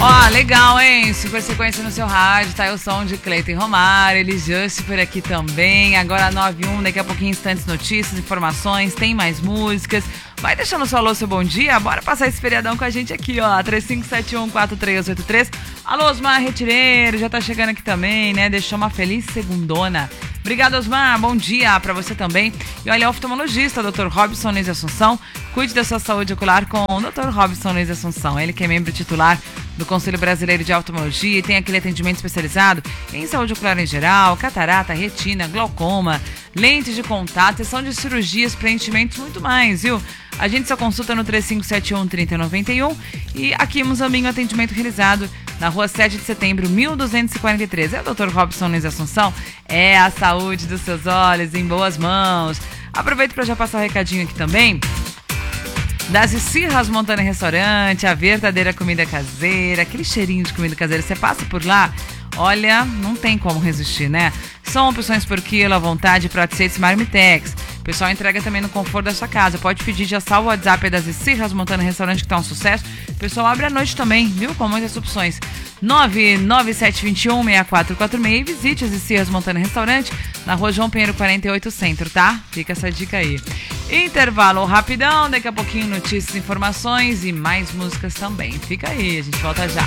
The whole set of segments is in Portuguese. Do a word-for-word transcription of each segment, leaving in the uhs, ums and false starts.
Ó, legal, hein? Super sequência no seu rádio, tá aí o som de Cleiton Romário, Elis Just por aqui também. Agora nove e um, daqui a pouquinho instantes notícias, informações, tem mais músicas. Vai deixando seu alô, seu bom dia, bora passar esse feriadão com a gente aqui, ó, três cinco sete um, quatro três oito três. Alô, Osmar Retireiro, já tá chegando aqui também, né? Deixou uma feliz segundona. Obrigado, Osmar, bom dia pra você também. E olha, oftalmologista, doutor Robson Luiz Assunção, cuide da sua saúde ocular com o doutor Robson Luiz Assunção, ele que é membro titular do Conselho Brasileiro de Oftalmologia e tem aquele atendimento especializado em saúde ocular em geral, catarata, retina, glaucoma, lentes de contato, sessão de cirurgias, preenchimentos, muito mais, viu? A gente só consulta no três cinco sete um, três zero nove um e aqui em Muzambinho, atendimento realizado na rua sete de setembro, mil duzentos e quarenta e três. É o doutor Robson Luiz Assunção, é a saúde dos seus olhos em boas mãos. Aproveito para já passar o um recadinho aqui também. Das Esfirras Montana Restaurante, a verdadeira comida caseira, aquele cheirinho de comida caseira, você passa por lá, olha, não tem como resistir, né? São opções por quilo, à vontade, praticetes Marmitex. O pessoal entrega também no conforto da sua casa. Pode pedir, já salva o WhatsApp das Esfirras Montana Restaurante, que tá um sucesso. O pessoal abre à noite também, viu? Com muitas opções. nove nove sete dois um, seis quatro quatro seis e visite as Esfirras Montana Restaurante na rua João Pinheiro quarenta e oito Centro, tá? Fica essa dica aí. Intervalo rapidão, daqui a pouquinho notícias, informações e mais músicas também. Fica aí, a gente volta já.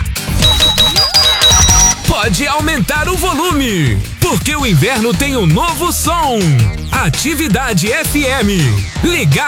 Pode aumentar o volume, porque o inverno tem um novo som. Atividade F M. Ligar